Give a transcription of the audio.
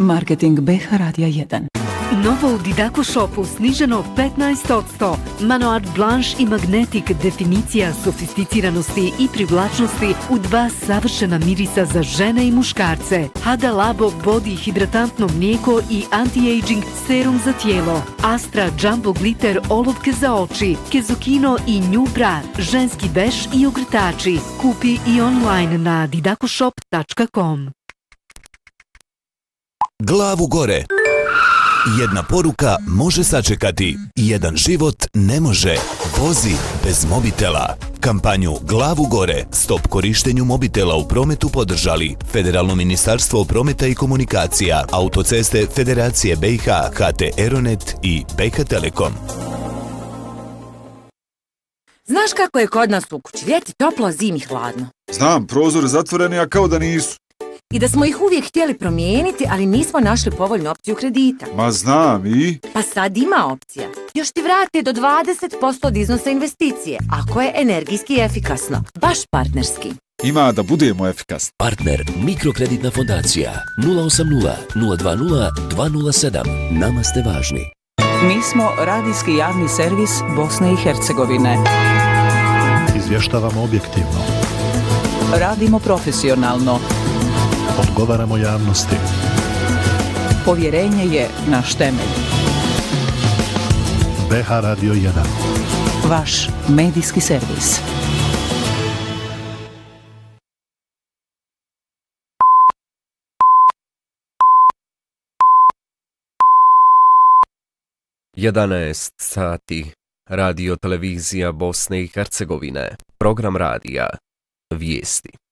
Marketing BH Radija 1. Novo u Didaco Shopu sniženo 15%. Manoir Blanche i Magnetic definicija sofisticiranosti i privlačnosti u dva savršena mirisa za žene i muškarce. Hada Labo Body hidratantno mlijeko i anti-aging serum za tijelo. Astra Jumbo Glitter olovke za oči. Kezukino i New Bra ženski veš i ogrtači. Kupi i online na didacoshop.com. Glavu gore. Jedna poruka može sačekati, jedan život ne može. Vozi bez mobitela. Kampanju Glavu gore, stop korištenju mobitela u prometu podržali Federalno ministarstvo prometa i komunikacija, Autoceste Federacije BiH, HT Aeronet i BiH Telekom. Znaš kako je kod nas u kući? Ljeti toplo, zimi hladno. Znam, prozori zatvoreni, a kao da nisu. I da smo ih uvijek htjeli promijeniti, ali nismo našli povoljnu opciju kredita. Ma znam i? Pa sad ima opcija. Još ti vrate do 20% od iznosa investicije, ako je energijski efikasno. Baš partnerski. Ima da budemo efikasni. Partner Mikrokreditna fondacija 080 020 207. Nama ste važni. Mi smo radijski javni servis Bosne i Hercegovine. Izvještavamo objektivno. Radimo profesionalno. Odgovaramo javnosti. Povjerenje je naš temelj. BH Radio 1. Vaš medijski servis. Jedanaest sati. Radio televizija Bosne i Hercegovine. Program radija. Vijesti.